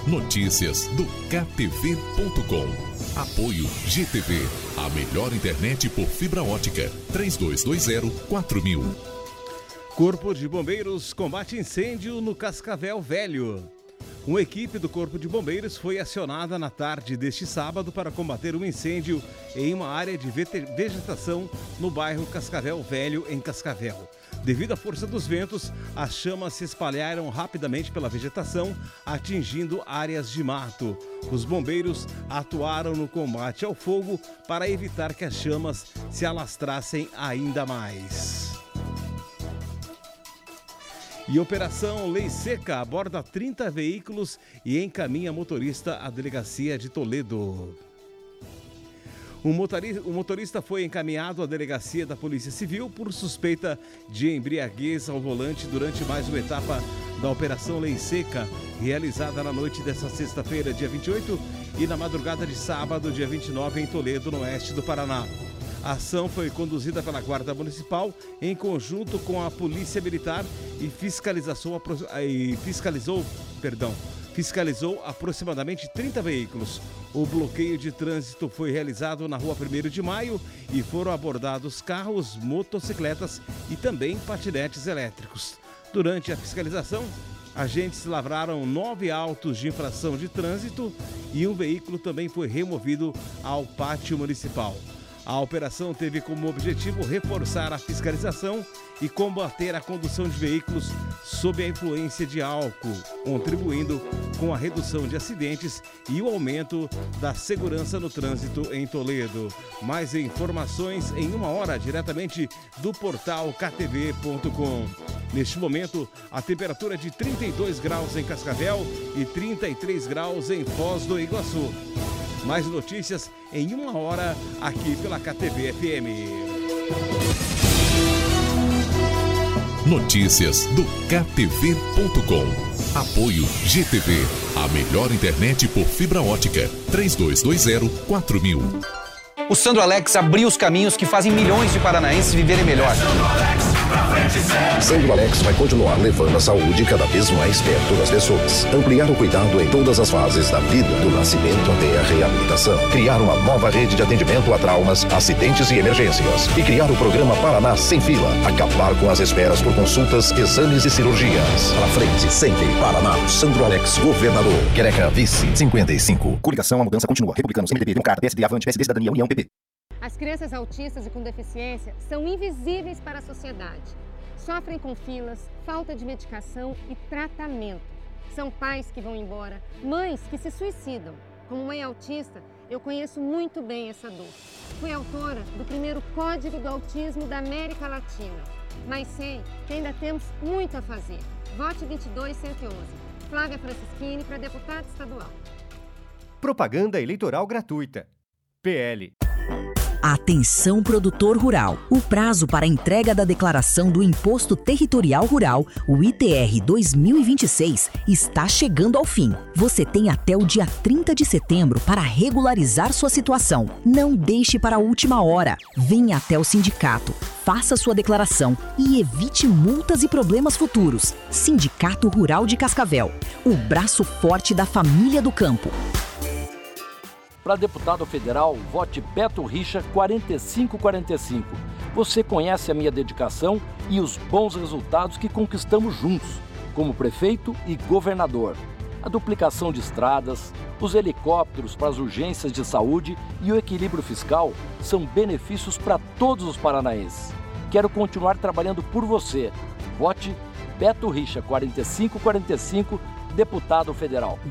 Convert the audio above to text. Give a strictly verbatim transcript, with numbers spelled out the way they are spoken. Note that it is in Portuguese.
Notícias do K T V ponto com. Apoio G T V, a melhor internet por fibra ótica. três dois dois zero quatro mil. Corpo de Bombeiros combate incêndio no Cascavel Velho. Uma equipe do Corpo de Bombeiros foi acionada na tarde deste sábado para combater um incêndio em uma área de vegetação no bairro Cascavel Velho, em Cascavel. Devido à força dos ventos, as chamas se espalharam rapidamente pela vegetação, atingindo áreas de mato. Os bombeiros atuaram no combate ao fogo para evitar que as chamas se alastrassem ainda mais. E Operação Lei Seca aborda trinta veículos e encaminha motorista à delegacia de Toledo. O motorista, o motorista foi encaminhado à delegacia da Polícia Civil por suspeita de embriaguez ao volante durante mais uma etapa da Operação Lei Seca, realizada na noite desta sexta-feira, dia vinte e oito, e na madrugada de sábado, dia vinte e nove, em Toledo, no oeste do Paraná. A ação foi conduzida pela Guarda Municipal em conjunto com a Polícia Militar e fiscalizou, e fiscalizou, perdão, fiscalizou aproximadamente trinta veículos. O bloqueio de trânsito foi realizado na rua primeiro de maio e foram abordados carros, motocicletas e também patinetes elétricos. Durante a fiscalização, agentes lavraram nove autos de infração de trânsito e um veículo também foi removido ao pátio municipal. A operação teve como objetivo reforçar a fiscalização e combater a condução de veículos sob a influência de álcool, contribuindo com a redução de acidentes e o aumento da segurança no trânsito em Toledo. Mais informações em uma hora, diretamente do portal K T V ponto com. Neste momento, a temperatura é de trinta e dois graus em Cascavel e trinta e três graus em Foz do Iguaçu. Mais notícias em uma hora aqui pela K T V F M. Notícias do K T V ponto com. Apoio G T V, a melhor internet por fibra ótica. três dois dois zero quatro mil. O Sandro Alex abriu os caminhos que fazem milhões de paranaenses viverem melhor. Sandro Alex vai continuar levando a saúde cada vez mais perto das pessoas. Ampliar o cuidado em todas as fases da vida, do nascimento até a reabilitação. Criar uma nova rede de atendimento a traumas, acidentes e emergências. E criar o programa Paraná Sem Fila. Acabar com as esperas por consultas, exames e cirurgias. Pra frente, sempre, Paraná. Sandro Alex, governador. Quereca, vice, cinquenta e cinco. Coligação, a mudança continua. Republicanos, M D B, Democrata, P S D, Avante, P S D, Cidadania, União, P P. As crianças autistas e com deficiência são invisíveis para a sociedade. Sofrem com filas, falta de medicação e tratamento. São pais que vão embora, mães que se suicidam. Como mãe autista, eu conheço muito bem essa dor. Fui autora do primeiro Código do Autismo da América Latina. Mas sei que ainda temos muito a fazer. Vote vinte e dois cento e onze. Flávia Francischini para deputada estadual. Propaganda eleitoral gratuita. P L. Atenção, produtor rural. O prazo para a entrega da declaração do Imposto Territorial Rural, o I T R dois mil e vinte e seis, está chegando ao fim. Você tem até o dia trinta de setembro para regularizar sua situação. Não deixe para a última hora. Venha até o sindicato, faça sua declaração e evite multas e problemas futuros. Sindicato Rural de Cascavel, o braço forte da família do campo. Para deputado federal, vote Beto Richa quarenta e cinco quarenta e cinco. Você conhece a minha dedicação e os bons resultados que conquistamos juntos, como prefeito e governador. A duplicação de estradas, os helicópteros para as urgências de saúde e o equilíbrio fiscal são benefícios para todos os paranaenses. Quero continuar trabalhando por você. Vote Beto Richa quarenta e cinco quarenta e cinco, deputado federal.